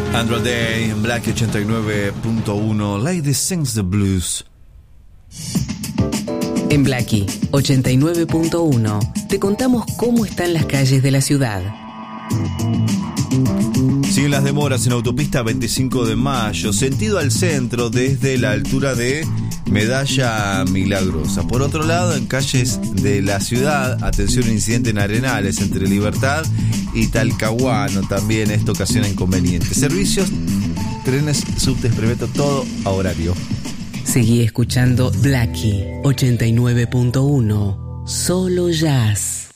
Andrew Day en Black 89.1. Lady Sings the Blues. En Blackie 89.1 te contamos cómo están las calles de la ciudad. Siguen las demoras en autopista 25 de Mayo, sentido al centro desde la altura de Medalla Milagrosa. Por otro lado, en calles de la ciudad, atención, incidente en Arenales entre Libertad y Talcahuano. También esto ocasiona inconvenientes. Servicios, trenes, subtes, preveto, todo a horario. Seguí escuchando Blackie 89.1. Solo jazz.